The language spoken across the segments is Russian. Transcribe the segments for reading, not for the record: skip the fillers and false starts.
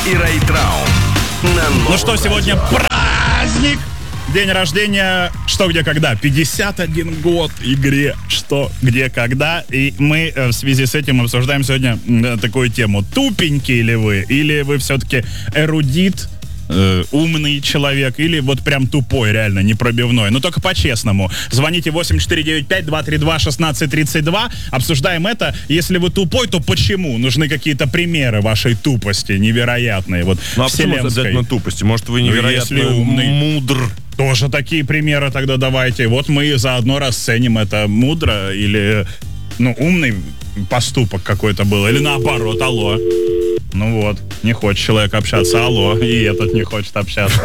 и Райтрау. Ну что, сегодня праздник! День рождения «Что, где, когда». 51 год игре «Что, где, когда». И мы в связи с этим обсуждаем сегодня такую тему. Тупенький ли вы? Или вы все-таки эрудит, умный человек? Или вот прям тупой, реально, непробивной? Но только по-честному. Звоните 8495-232-1632. Обсуждаем это. Если вы тупой, то почему? Нужны какие-то примеры вашей тупости невероятные. Вот ну а почему обязательно тупости? Может, вы невероятно мудр? Тоже такие примеры тогда давайте. Вот мы заодно расценим, это мудро или, умный поступок какой-то был. Или наоборот, алло. Ну вот, не хочет человек общаться, алло, и этот не хочет общаться.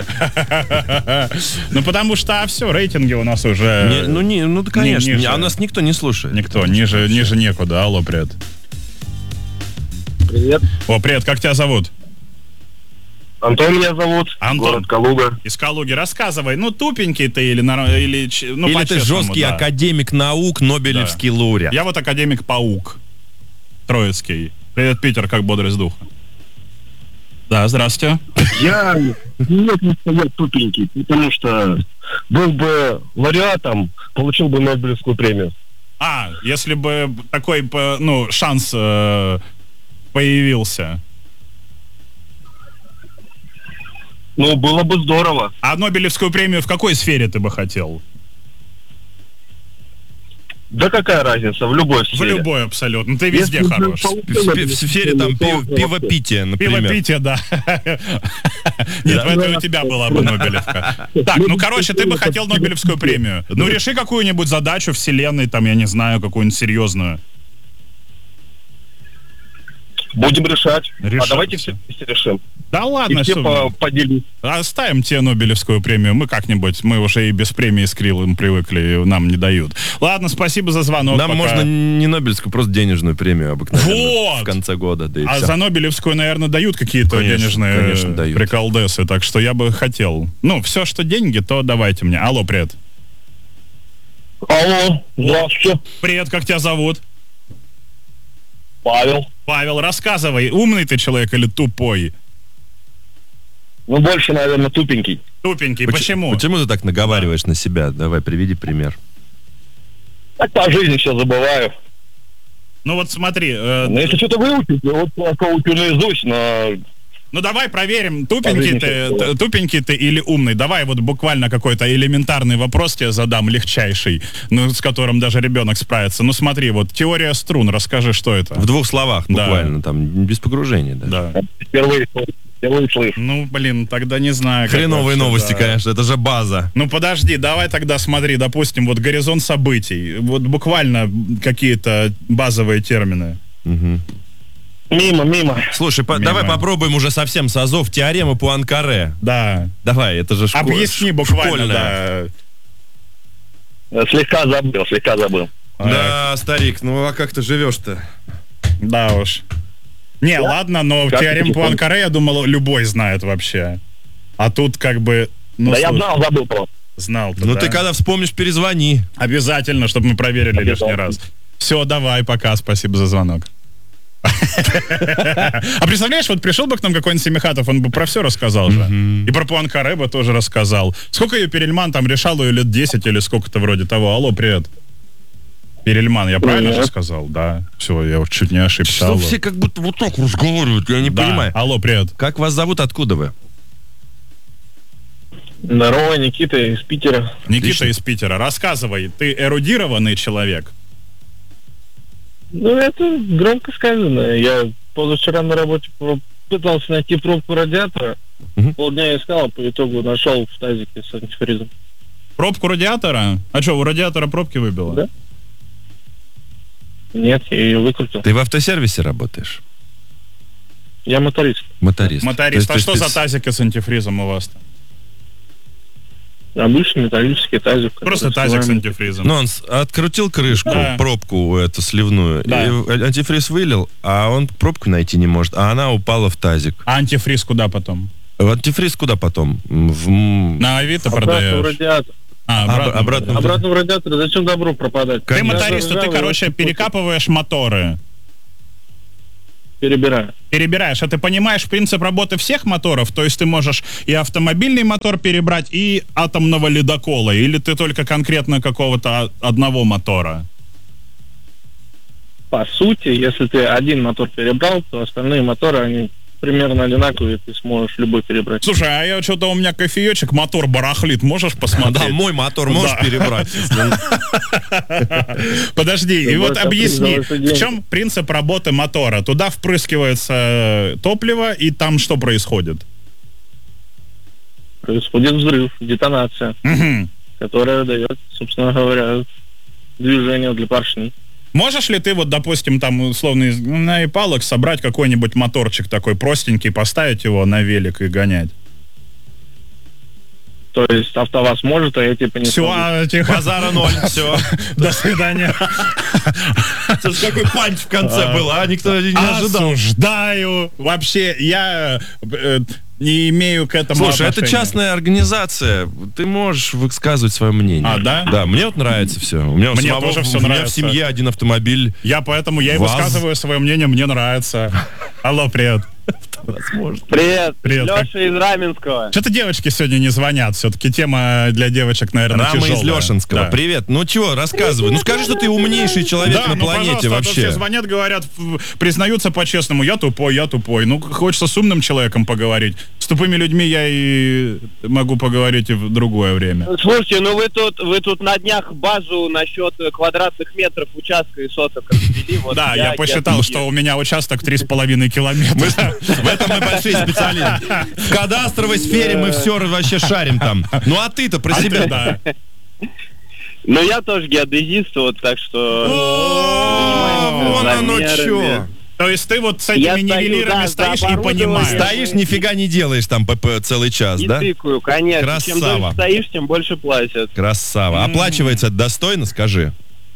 Ну потому что все, рейтинги у нас уже... Ну конечно, а нас никто не слушает. Никто, ниже некуда. Алло, привет. Привет. О, привет, как тебя зовут? Антон меня зовут, Антон. город Калуга. Из Калуги. Рассказывай, тупенький ты или или ты жесткий академик наук, нобелевский лауреат? Я вот академик-паук. Троицкий. Привет, Питер, как бодрость духа? Да, здравствуйте. Я не мог сказать тупенький, потому что был бы лауреатом, получил бы Нобелевскую премию. Если бы такой, шанс появился. Было бы здорово. А Нобелевскую премию в какой сфере ты бы хотел? Да какая разница, в любой сфере. В любой абсолютно, ты везде хорош. В сфере там пивопития, например. Пивопитие, да. Нет, в этом у тебя была бы Нобелевка. Так, ты бы хотел Нобелевскую премию. Реши какую-нибудь задачу вселенной, там, я не знаю, какую-нибудь серьезную. Будем решать. А давайте все вместе решим. Да ладно, и все поделись. Оставим тебе Нобелевскую премию. Мы как-нибудь, мы уже и без премии с Крилом привыкли, нам не дают. Ладно, спасибо за звонок. Нам можно не Нобелевскую, просто денежную премию обыкновенно в конце года. Да и все. За Нобелевскую, наверное, дают какие-то денежные приколдесы, так что я бы хотел. Все, что деньги, то давайте мне. Алло, привет. Алло, здравствуйте. Привет, как тебя зовут? Павел. Павел, рассказывай, умный ты человек или тупой? Больше, наверное, тупенький. Тупенький, почему? Почему ты так наговариваешь на себя? Давай, приведи пример. Так по жизни все забываю. Вот смотри... если что-то выучить, выучу наизусть, но... давай проверим, тупенький ты или умный. Давай вот буквально какой-то элементарный вопрос тебе задам, легчайший, с которым даже ребенок справится. Смотри, вот теория струн, расскажи, что это. В 2 словах буквально, там, без погружения. Да. Впервые слышу. Тогда не знаю. Хреновые новости, конечно, это же база. Подожди, давай тогда смотри, допустим, вот горизонт событий. Вот буквально какие-то базовые термины. Угу. Мимо. Слушай, давай попробуем уже совсем с азов теорему Пуанкаре. Да. Давай, это же объясни буквально, да. Слегка забыл. Да, старик, а как ты живешь-то? Да уж. Ладно, но теорему Пуанкаре, я думал, любой знает вообще. А тут как бы... я знал, забыл просто. Знал-то, ты когда вспомнишь, перезвони. Обязательно, чтобы мы проверили лишний раз. Все, давай, пока, спасибо за звонок. А представляешь, вот пришел бы к нам какой-нибудь Семихатов, он бы про все рассказал же. И про Пуанкаре бы тоже рассказал. Сколько ее Перельман там решал, ее лет 10 или сколько-то вроде того. Алло, привет. Перельман, я правильно же сказал? Да. Все, я уж чуть не ошибся. Что все как будто вот так разговаривают, я не понимаю. Алло, привет. Как вас зовут, откуда вы? Здорово, Никита из Питера. Никита из Питера. Рассказывай, ты эрудированный человек? Это громко сказано. Я позавчера на работе пытался найти пробку радиатора. Полдня искал, по итогу нашел в тазике с антифризом. Пробку радиатора? А что, у радиатора пробки выбило? Да. Нет, я ее выкрутил. Ты в автосервисе работаешь? Я моторист. Моторист. А что за тазики с антифризом у вас-то? Обычный металлический тазик. Просто тазик с антифризом. Он открутил крышку, пробку эту сливную, и антифриз вылил, а он пробку найти не может, а она упала в тазик. А антифриз куда потом? Антифриз куда потом? На Авито продаешь? Обратно в радиатор. Обратно в радиатор. Зачем добру пропадать? Ты моторист, ты, перекапываешь моторы. перебираю. Перебираешь. А ты понимаешь принцип работы всех моторов? То есть ты можешь и автомобильный мотор перебрать, и атомного ледокола? Или ты только конкретно какого-то одного мотора? По сути, если ты один мотор перебрал, то остальные моторы, они примерно одинаковые, ты сможешь любой перебрать. Слушай, а я что-то у меня кофеечек, мотор барахлит, можешь посмотреть? Да, мой мотор можешь перебрать. Подожди, и вот объясни, в чем принцип работы мотора? Туда впрыскивается топливо, и там что происходит? Происходит взрыв, детонация, которая дает, собственно говоря, движение для поршней. Можешь ли ты, вот, допустим, там, условно, на палок собрать какой-нибудь моторчик такой простенький, поставить его на велик и гонять? То есть АвтоВАЗ может, а я типа не смогу. Все, базара ноль, все. До свидания. Это же какой панч в конце был, а? Никто не ожидал. Осуждаю. Вообще, я не имею к этому Слушай, отношения. это частная организация. Ты можешь высказывать свое мнение. А, да? Да, мне вот нравится все. У меня мне тоже все нравится. У меня в семье один автомобиль. Поэтому я и высказываю свое мнение, мне нравится. Алло, привет. Привет, Леша из Раменского. Что-то девочки сегодня не звонят. Все-таки тема для девочек, наверное, Рама тяжелая. из Лешинского. Да. Привет. Ну чего, рассказывай. Ну скажи, что ты умнейший человек на планете вообще. Все звонят, говорят, признаются по-честному. Я тупой. Ну, хочется с умным человеком поговорить. С тупыми людьми я и могу поговорить и в другое время. Слушайте, ну вы тут на днях базу насчет квадратных метров участка и соток развели. Вот да, я посчитал, что у меня участок 3,5 километра. В этом мы большие специалисты. В кадастровой сфере мы все вообще шарим там. Ну а ты-то про себя. Да. Ну я тоже геодезист, вот так что... Вон оно чё. То есть ты вот с этими нивелирами стоишь и понимаешь. Стоишь, нифига не делаешь там целый час, да? И тыкаю, конечно. Красава. Чем дольше стоишь, тем больше платят. Красава. Оплачивается это достойно, скажи?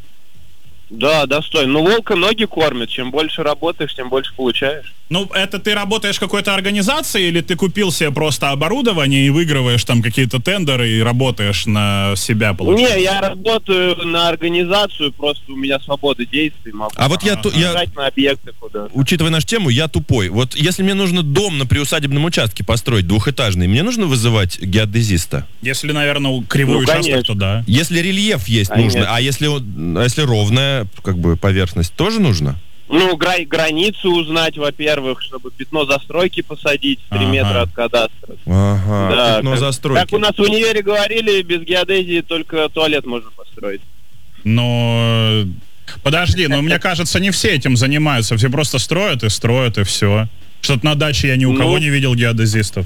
Да, достойно. Ну, волка ноги кормят. Чем больше работаешь, тем больше получаешь. Ну, это ты работаешь в какой-то организации, или ты купил себе просто оборудование и выигрываешь там какие-то тендеры и работаешь на себя, получается? Не, я работаю на организацию, просто у меня свобода действий. Могу вот я на объекты куда. Учитывая нашу тему, я тупой. Вот если мне нужно дом на приусадебном участке построить, двухэтажный, мне нужно вызывать геодезиста? Если, наверное, кривой участок, то да. Если рельеф есть, нужно. А если ровная, как бы, поверхность, тоже нужно? Ну, границу узнать, во-первых, чтобы пятно застройки посадить в 3 метра от кадастра. Ага, да, пятно застройки. Как у нас в универе говорили, без геодезии только туалет можно построить. Но... Подожди, но мне кажется, не все этим занимаются. Все просто строят, и все. Что-то на даче я ни у кого не видел геодезистов.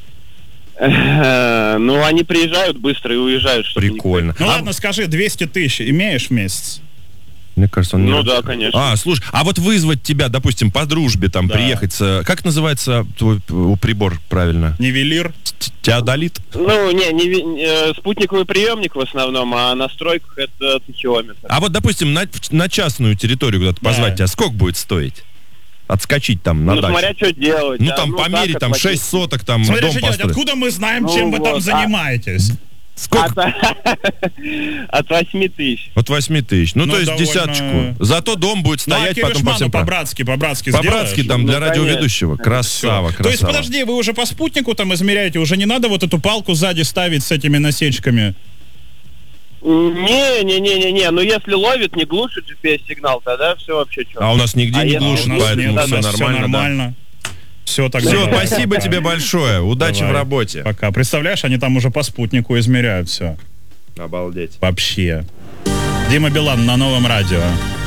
Ну, они приезжают быстро и уезжают. Прикольно. Ну ладно, скажи, 200 тысяч имеешь в месяц? Мне кажется, он не... Ну да, конечно. Слушай, а вот вызвать тебя, допустим, по дружбе, там, приехать, как называется твой прибор правильно? Нивелир. Теодолит? Ну, не спутниковый приемник в основном, а на стройках это тахиометр. А вот, допустим, на частную территорию куда-то позвать тебя, сколько будет стоить? Отскочить там на дачу. Ну, смотря что делать. Ну, там померить, там 6 соток, там смотря дом что делать, построить. откуда мы знаем, чем вы там занимаетесь? Сколько? От 8 тысяч. От 8 тысяч. Ну, то есть довольно... десяточку. Зато дом будет стоять потом по всем... По-братски По-братски там для радиоведущего. Красава. То есть, подожди, вы уже по спутнику там измеряете, уже не надо вот эту палку сзади ставить с этими насечками? Не, ну если ловит, не глушит GPS-сигнал, тогда все вообще четко. А у нас нигде не глушит, поэтому все нормально. Все, тогда. Все, спасибо тебе большое. Удачи в работе. Пока. Представляешь, они там уже по спутнику измеряют все. Обалдеть. Вообще. Дима Билан на Новом радио.